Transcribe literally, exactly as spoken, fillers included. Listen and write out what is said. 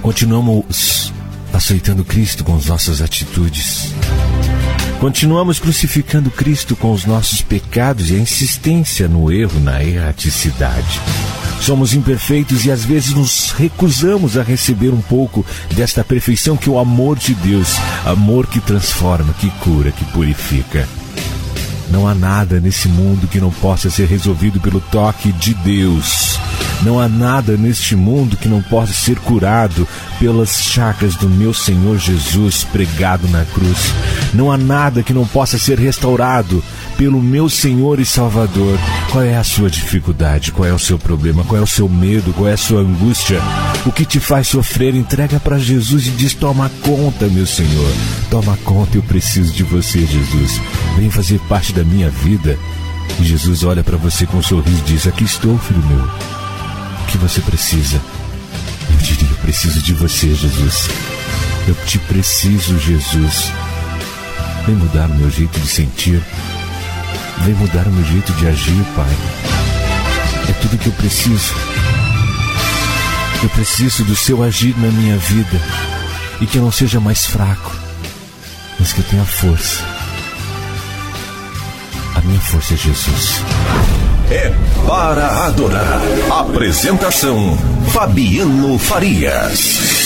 Continuamos aceitando Cristo com as nossas atitudes. Continuamos crucificando Cristo com os nossos pecados e a insistência no erro, na erraticidade. Somos imperfeitos e às vezes nos recusamos a receber um pouco desta perfeição que é o amor de Deus, amor que transforma, que cura, que purifica. Não há nada nesse mundo que não possa ser resolvido pelo toque de Deus. Não há nada neste mundo que não possa ser curado pelas chagas do meu Senhor Jesus pregado na cruz. Não há nada que não possa ser restaurado pelo meu Senhor e Salvador. Qual é a sua dificuldade? Qual é o seu problema? Qual é o seu medo? Qual é a sua angústia? O que te faz sofrer? Entrega para Jesus e diz: toma conta, meu Senhor. Toma conta, eu preciso de você, Jesus. Vem fazer parte da minha vida. E Jesus olha para você com um sorriso e diz: aqui estou, filho meu. O que você precisa? Eu diria: eu preciso de você, Jesus. Eu te preciso, Jesus. Vem mudar o meu jeito de sentir. Vem mudar o meu jeito de agir, Pai. É tudo que eu preciso. Eu preciso do seu agir na minha vida. E que eu não seja mais fraco, mas que eu tenha força. A minha força é Jesus. É para adorar. Apresentação: Fabiano Farias.